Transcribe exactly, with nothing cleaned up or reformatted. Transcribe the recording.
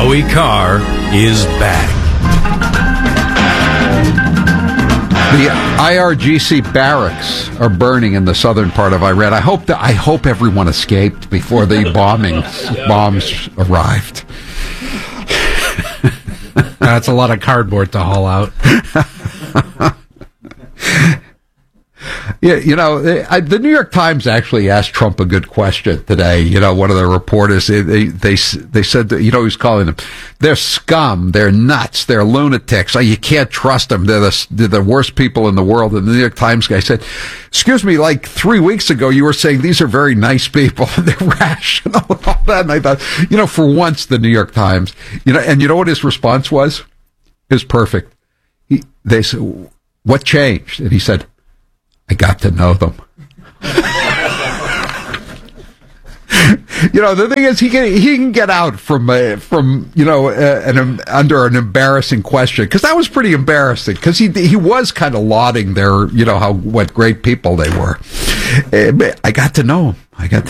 Joey Carr is back. The I R G C barracks are burning in the southern part of Iran. I hope that I hope everyone escaped before the bombings bombs arrived. That's a lot of cardboard to haul out. Yeah, you know, I, the New York Times actually asked Trump a good question today. You know, one of the reporters, they they they, they said that, you know, he was calling them, they're scum, they're nuts, they're lunatics. Oh, you can't trust them. They're the they're the worst people in the world. And the New York Times guy said, "Excuse me, like three weeks ago, you were saying these are very nice people and they're rational and all that." And I thought, you know, for once, the New York Times, you know, and you know what his response was? It was perfect. He, they said, "What changed?" And he said, "I got to know them." You know, the thing is, he can he can get out from uh, from you know uh, an um, under an embarrassing question, because that was pretty embarrassing, because he he was kind of lauding their, you know, how what great people they were. Uh, I got to know them. I got to